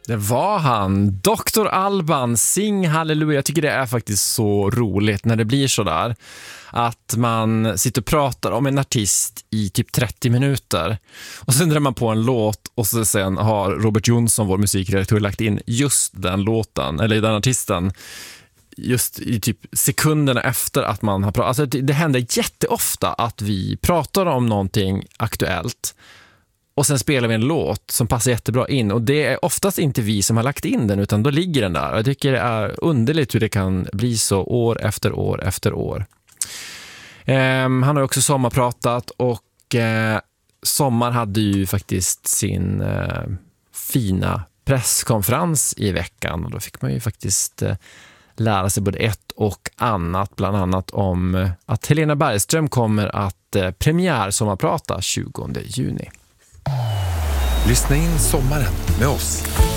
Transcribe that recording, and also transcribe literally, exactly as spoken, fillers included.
Det var han, doktor Alban, Sing Halleluja. Jag tycker det är faktiskt så roligt när det blir så där. Att man sitter och pratar om en artist i typ trettio minuter. Och sen drar man på en låt och så sen har Robert Jonsson, vår musikredaktör, lagt in just den låten, eller den artisten, just i typ sekunderna efter att man har pratat. Alltså det, det händer jätteofta att vi pratar om någonting aktuellt och sen spelar vi en låt som passar jättebra in. Och det är oftast inte vi som har lagt in den, utan då ligger den där. Jag tycker det är underligt hur det kan bli så år efter år efter år. Um, han har också sommarpratat och uh, Sommar hade ju faktiskt sin uh, fina presskonferens i veckan. Och då fick man ju faktiskt uh, lära sig både ett och annat. Bland annat om uh, att Helena Bergström kommer att uh, premiär sommarprata tjugonde juni. Lyssna in sommaren med oss.